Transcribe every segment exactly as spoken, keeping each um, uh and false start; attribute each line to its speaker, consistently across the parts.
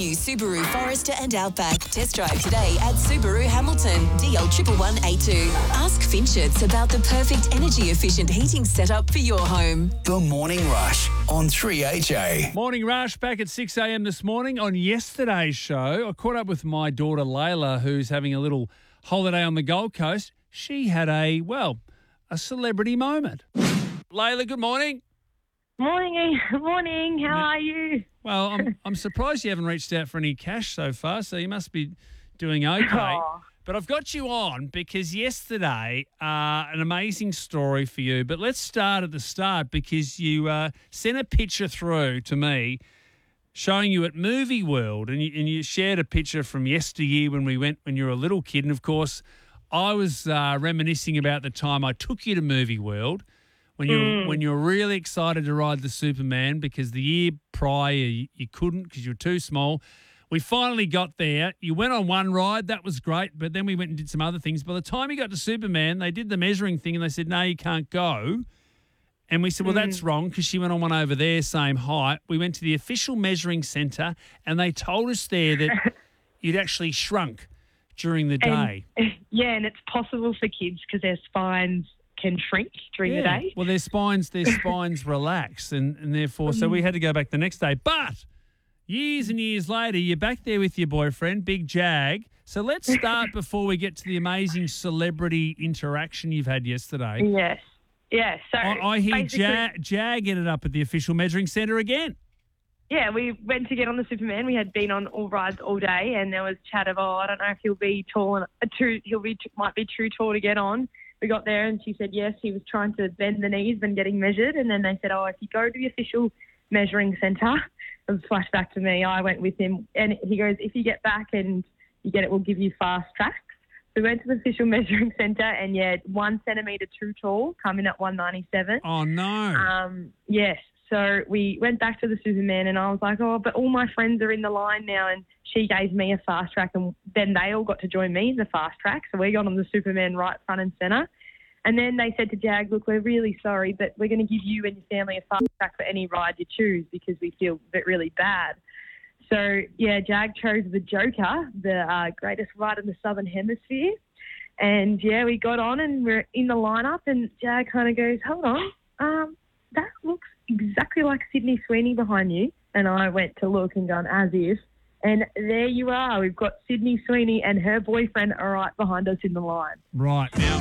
Speaker 1: new Subaru Forester and Outback. Test drive today at Subaru Hamilton, D L one one one A two. Ask Finchets about the perfect energy-efficient heating setup for your home.
Speaker 2: The Morning Rush on three H A.
Speaker 3: Morning Rush back at six a.m. this morning. On yesterday's show, I caught up with my daughter Layla, who's having a little holiday on the Gold Coast. She had a, well, a celebrity moment. Layla, good morning.
Speaker 4: Morning, morning. How are you?
Speaker 3: Well, I'm I'm surprised you haven't reached out for any cash so far, so you must be doing okay.
Speaker 4: Oh.
Speaker 3: But I've got you on because yesterday, uh, an amazing story for you. But let's start at the start because you uh, sent a picture through to me showing you at Movie World, and you, and you shared a picture from yesteryear when we went when you were a little kid. And, of course, I was uh, reminiscing about the time I took you to Movie World when you
Speaker 4: Mm.
Speaker 3: were, when you were really excited to ride the Superman because the year prior you, you couldn't because you were too small. We finally got there. You went on one ride. That was great. But then we went and did some other things. By the time you got to Superman, they did the measuring thing and they said, no, you can't go. And we said, well, that's wrong because she went on one over there, same height. We went to the official measuring centre and they told us there that you'd actually shrunk during the day.
Speaker 4: And, yeah, and it's possible for kids because their spines can shrink during the day.
Speaker 3: Well, their spines, their spines relax and, and therefore, so we had to go back the next day. But years and years later, you're back there with your boyfriend, Big Jag. So let's start before we get to the amazing celebrity interaction you've had yesterday.
Speaker 4: Yes. Yeah, so
Speaker 3: I, I hear
Speaker 4: basically-
Speaker 3: Jag, Jag ended up at the official measuring centre again.
Speaker 4: Yeah, we went to get on the Superman. We had been on all rides all day, and there was chat of, oh, I don't know if he'll be tall and uh, too, he'll be might be too tall to get on. We got there, and she said yes. He was trying to bend the knees when getting measured, and then they said, oh, if you go to the official measuring centre, it was flashed back to me. I went with him, and he goes, if you get back and you get it, we'll give you fast tracks. So we went to the official measuring centre, and yeah, one centimetre too tall, coming at one ninety-seven.
Speaker 3: Oh, no.
Speaker 4: Um, yes. So we went back to the Superman and I was like, oh, but all my friends are in the line now, and she gave me a fast track and then they all got to join me in the fast track. So we got on the Superman right front and centre. And then they said to Jag, look, we're really sorry, but we're going to give you and your family a fast track for any ride you choose because we feel that really bad. So, yeah, Jag chose the Joker, the uh, greatest ride in the Southern Hemisphere. And, yeah, we got on and we're in the lineup and Jag kind of goes, hold on, um, that looks exactly like Sydney Sweeney behind you. And I went to look and gone, as if. And there you are. We've got Sydney Sweeney and her boyfriend are right behind us in the line.
Speaker 3: Right. Now,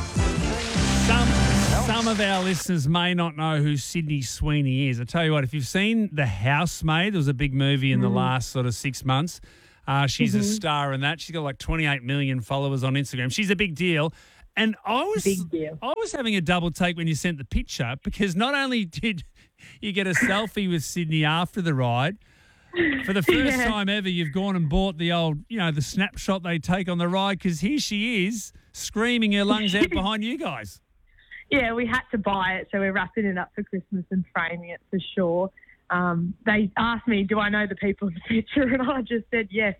Speaker 3: some, some of our listeners may not know who Sydney Sweeney is. I tell you what, if you've seen The Housemaid, there was a big movie in the last sort of six months. Uh, she's
Speaker 4: Mm-hmm.
Speaker 3: a star in that. She's got like twenty-eight million followers on Instagram. She's a big deal. And I was
Speaker 4: Big deal.
Speaker 3: I was having a double take when you sent the picture because not only did you get a selfie with Sydney after the ride, for the first
Speaker 4: Yeah.
Speaker 3: time ever, you've gone and bought the old, you know, the snapshot they take on the ride because here she is screaming her lungs out behind you guys.
Speaker 4: Yeah, we had to buy it, so we're wrapping it up for Christmas and framing it for sure. Um, they asked me, do I know the people in the picture? And I just said yes.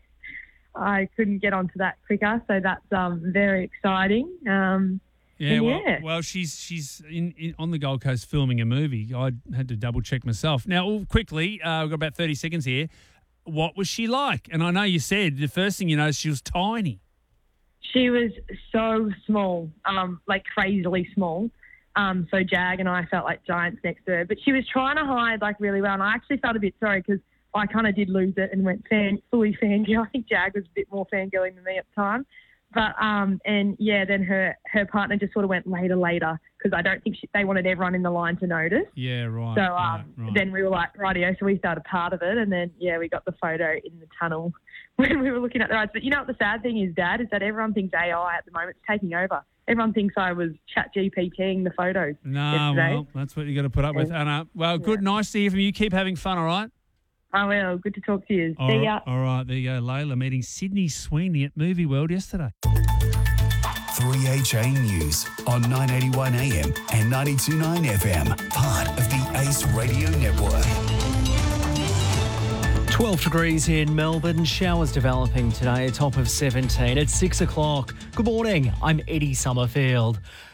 Speaker 4: I couldn't get onto that quicker, so that's um, very exciting. Um,
Speaker 3: Yeah,
Speaker 4: and
Speaker 3: well,
Speaker 4: yeah.
Speaker 3: well, she's she's in, in on the Gold Coast filming a movie. I had to double check myself. Now, oh, quickly, uh, we've got about thirty seconds here. What was she like? And I know you said the first thing you noticed, she was tiny.
Speaker 4: She was so small, um, like crazily small. Um, so Jag and I felt like giants next to her. But she was trying to hide like really well. And I actually felt a bit sorry because I kind of did lose it and went fan, fully fangirl. I think Jag was a bit more fangirling than me at the time. But, um, and yeah, then her, her partner just sort of went later, later because I don't think she, they wanted everyone in the line to notice.
Speaker 3: Yeah, right.
Speaker 4: So um,
Speaker 3: right, right.
Speaker 4: then we were like, rightio, so we started part of it. And then, yeah, we got the photo in the tunnel when we were looking at the rides. But you know what the sad thing is, Dad, is that everyone thinks A I at the moment is taking over. Everyone thinks I was chat GPTing the photos
Speaker 3: No,
Speaker 4: yesterday.
Speaker 3: well, that's what you got to put up with. Anna, well, good, nice to hear from you. Keep having fun, all right?
Speaker 4: I will. Good to talk to you.
Speaker 3: All
Speaker 4: See
Speaker 3: right,
Speaker 4: ya.
Speaker 3: all right, there you go. Layla meeting Sydney Sweeney at Movie World yesterday.
Speaker 2: three H A News on nine eighty-one A M and ninety-two point nine F M, part of the Ace Radio Network.
Speaker 5: twelve degrees in Melbourne, showers developing today, a top of seventeen at six o'clock. Good morning, I'm Eddie Summerfield.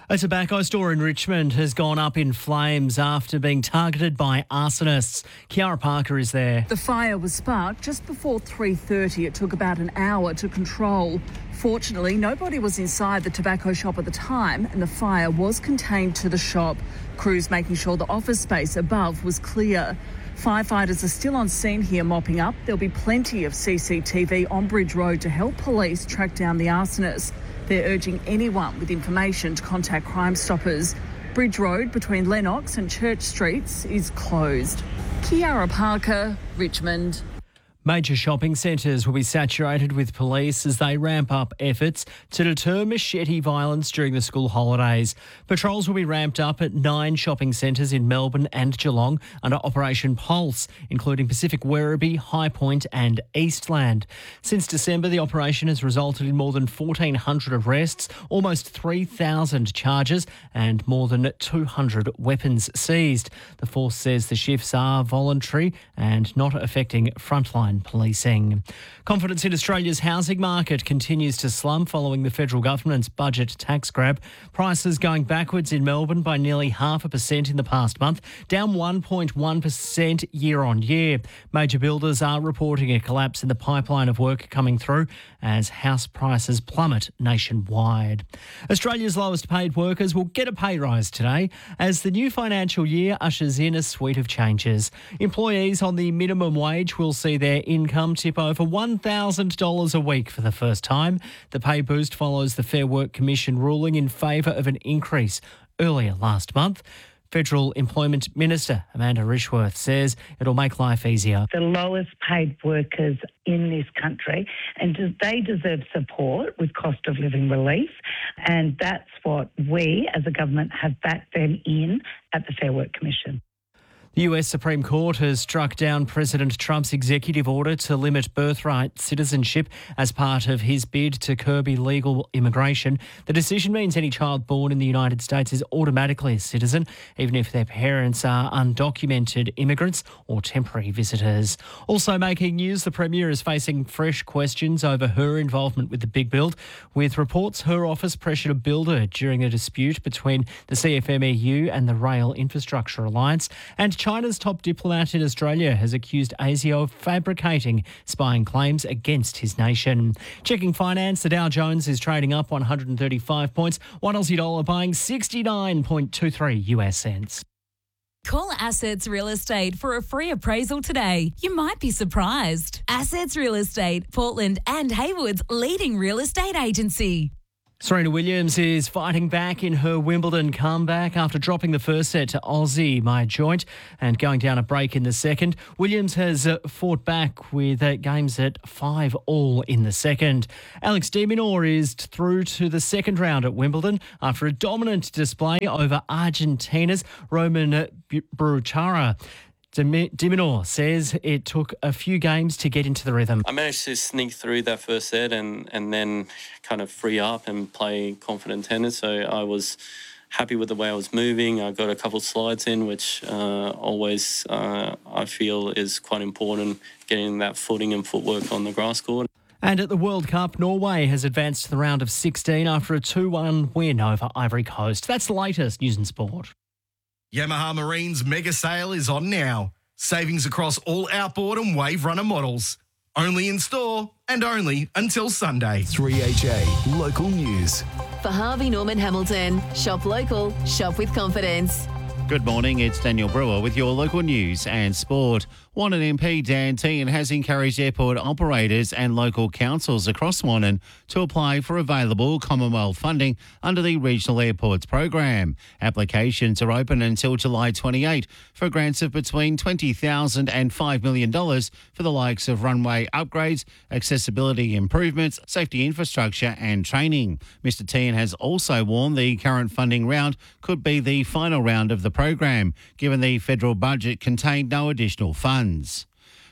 Speaker 5: A tobacco store in Richmond has gone up in flames after being targeted by arsonists. Kiara Parker is there.
Speaker 6: The fire was sparked just before three thirty. It took about an hour to control. Fortunately, nobody was inside the tobacco shop at the time and the fire was contained to the shop. Crews making sure the office space above was clear. Firefighters are still on scene here mopping up. There'll be plenty of C C T V on Bridge Road to help police track down the arsonists. They're urging anyone with information to contact Crime Stoppers. Bridge Road between Lennox and Church Streets is closed. Kiara Parker, Richmond.
Speaker 5: Major shopping centres will be saturated with police as they ramp up efforts to deter machete violence during the school holidays. Patrols will be ramped up at nine shopping centres in Melbourne and Geelong under Operation Pulse, including Pacific Werribee, High Point and Eastland. Since December, the operation has resulted in more than fourteen hundred arrests, almost three thousand charges and more than two hundred weapons seized. The force says the shifts are voluntary and not affecting frontline policing. Confidence in Australia's housing market continues to slump following the federal government's budget tax grab. Prices going backwards in Melbourne by nearly half a percent in the past month, down one point one percent year on year. Major builders are reporting a collapse in the pipeline of work coming through as house prices plummet nationwide. Australia's lowest paid workers will get a pay rise today as the new financial year ushers in a suite of changes. Employees on the minimum wage will see their income tip over one thousand dollars a week for the first time. The pay boost follows the Fair Work Commission ruling in favour of an increase earlier last month. Federal Employment Minister Amanda Rishworth says it'll make life easier.
Speaker 7: The lowest paid workers in this country, and they deserve support with cost of living relief, and that's what we as a government have backed them in at the Fair Work Commission.
Speaker 5: The U S Supreme Court has struck down President Trump's executive order to limit birthright citizenship as part of his bid to curb illegal immigration. The decision means any child born in the United States is automatically a citizen, even if their parents are undocumented immigrants or temporary visitors. Also making news, the Premier is facing fresh questions over her involvement with the big build, with reports her office pressured a builder during a dispute between the C F M E U and the Rail Infrastructure Alliance. And China's top diplomat in Australia has accused ASIO of fabricating spying claims against his nation. Checking finance, the Dow Jones is trading up one hundred thirty-five points, one Aussie dollar buying sixty-nine point two three U S cents.
Speaker 8: Call Assets Real Estate for a free appraisal today. You might be surprised. Assets Real Estate, Portland and Haywood's leading real estate agency.
Speaker 5: Serena Williams is fighting back in her Wimbledon comeback after dropping the first set to Aussie Maya Joint and going down a break in the second. Williams has uh, fought back with uh, games at five all in the second. Alex de Minaur is through to the second round at Wimbledon after a dominant display over Argentina's Roman Bautista. De Minaur says it took a few games to get into the rhythm.
Speaker 9: I managed to sneak through that first set and, and then kind of free up and play confident tennis. So I was happy with the way I was moving. I got a couple of slides in, which uh, always uh, I feel is quite important, getting that footing and footwork on the grass court.
Speaker 5: And at the World Cup, Norway has advanced to the round of sixteen after a two one win over Ivory Coast. That's the latest news and sport.
Speaker 10: Yamaha Marine's mega sale is on now. Savings across all outboard and wave runner models. Only in store and only until Sunday.
Speaker 2: three H A Local News.
Speaker 1: For Harvey Norman Hamilton, shop local, shop with confidence.
Speaker 11: Good morning, it's Daniel Brewer with your local news and sport. Wannon M P Dan Tehan has encouraged airport operators and local councils across Wannon to apply for available Commonwealth funding under the Regional Airports program. Applications are open until July twenty-eighth for grants of between twenty thousand dollars and five million dollars for the likes of runway upgrades, accessibility improvements, safety infrastructure and training. Mister Tehan has also warned the current funding round could be the final round of the program, given the federal budget contained no additional funds.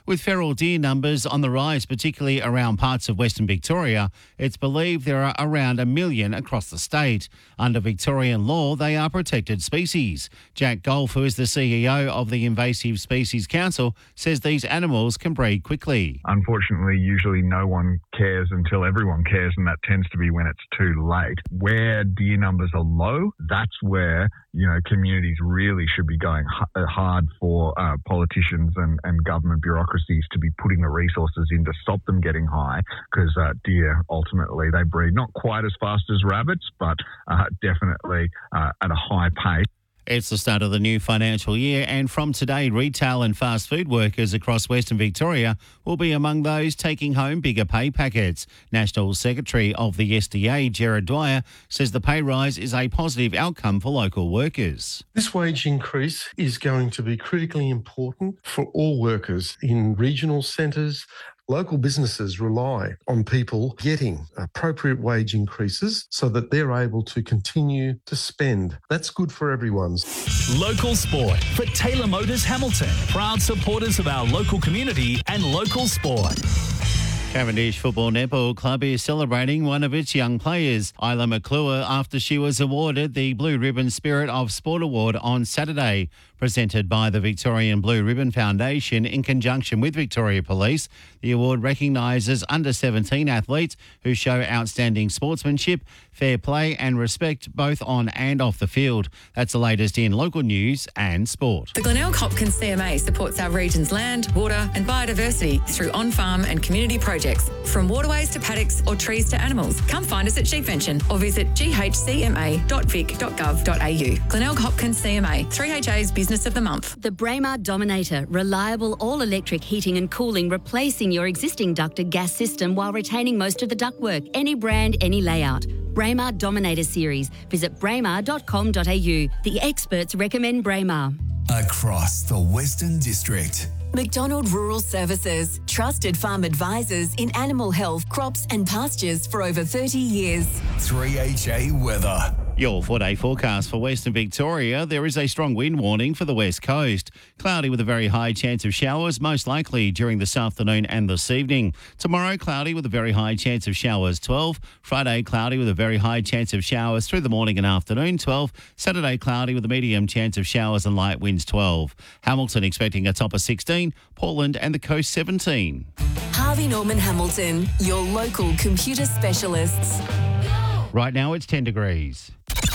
Speaker 11: With feral deer numbers on the rise, particularly around parts of Western Victoria, it's believed there are around a million across the state. Under Victorian law, they are protected species. Jack Golf, who is the C E O of the Invasive Species Council, says these animals can breed quickly.
Speaker 12: Unfortunately, usually no one cares until everyone cares, and that tends to be when it's too late. Where deer numbers are low, that's where, you know, communities really should be going hard for uh, politicians and, and government bureaucracies to be putting the resources in to stop them getting high, because uh, deer, ultimately, they breed not quite as fast as rabbits, but uh, definitely uh, at a high pace.
Speaker 11: It's the start of the new financial year, and from today, retail and fast food workers across Western Victoria will be among those taking home bigger pay packets. National Secretary of the S D A, Gerard Dwyer, says the pay rise is a positive outcome for local workers.
Speaker 13: This wage increase is going to be critically important for all workers in regional centres. Local businesses rely on people getting appropriate wage increases so that they're able to continue to spend. That's good for everyone's.
Speaker 14: Local sport for Taylor Motors Hamilton, proud supporters of our local community and local sport.
Speaker 11: Cavendish Football Netball Club is celebrating one of its young players, Isla McClure, after she was awarded the Blue Ribbon Spirit of Sport Award on Saturday. Presented by the Victorian Blue Ribbon Foundation in conjunction with Victoria Police, the award recognises under seventeen athletes who show outstanding sportsmanship, fair play and respect both on and off the field. That's the latest in local news and sport.
Speaker 15: The Glenelg Hopkins C M A supports our region's land, water and biodiversity through on-farm and community projects, from waterways to paddocks or trees to animals. Come find us at Sheepvention or visit g h c m a dot vic dot gov dot a u. Glenelg Hopkins C M A, three H A's Business of the Month.
Speaker 16: The Braemar Dominator, reliable all-electric heating and cooling, replacing your existing ducted gas system while retaining most of the ductwork. Any brand, any layout. Braemar Dominator Series. Visit braemar dot com dot a u. The experts recommend Braemar.
Speaker 2: Across the Western District.
Speaker 1: McDonald Rural Services, trusted farm advisors in animal health, crops and pastures for over thirty years.
Speaker 2: three H A weather.
Speaker 11: Your four-day forecast for Western Victoria. There is a strong wind warning for the west coast. Cloudy with a very high chance of showers, most likely during this afternoon and this evening. Tomorrow, cloudy with a very high chance of showers, twelve. Friday, cloudy with a very high chance of showers through the morning and afternoon, twelve. Saturday, cloudy with a medium chance of showers and light winds, twelve. Hamilton expecting a top of sixteen. Portland and the coast, seventeen.
Speaker 1: Harvey Norman Hamilton, your local computer specialists.
Speaker 11: Right now, it's ten degrees.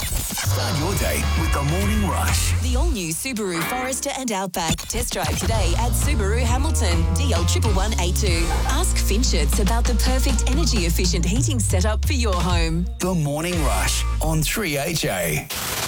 Speaker 2: Start your day with the Morning Rush.
Speaker 1: The all-new Subaru Forester and Outback. Test drive today at Subaru Hamilton, D L one one eight two. Ask Finchets about the perfect energy-efficient heating setup for your home.
Speaker 2: The Morning Rush on three H A.